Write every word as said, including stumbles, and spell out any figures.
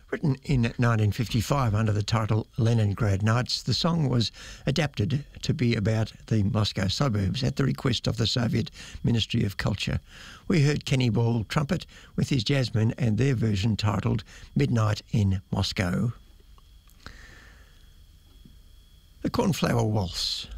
Written in nineteen fifty-five under the title Leningrad Nights, the song was adapted to be about the Moscow suburbs at the request of the Soviet Ministry of Culture. We heard Kenny Ball trumpet with his jazzmen and their version titled Midnight in Moscow. The Cornflower Waltz.